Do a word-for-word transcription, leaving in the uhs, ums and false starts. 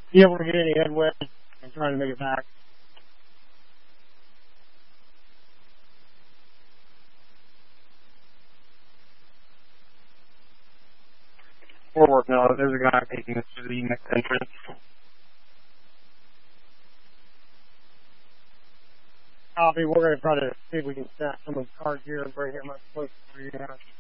You able to get any headway? I'm trying to make it back. We're working on it. There's a guy taking us to the next entrance. Copy. We're going to try to see if we can stack some of the cars here and bring it much closer to you guys.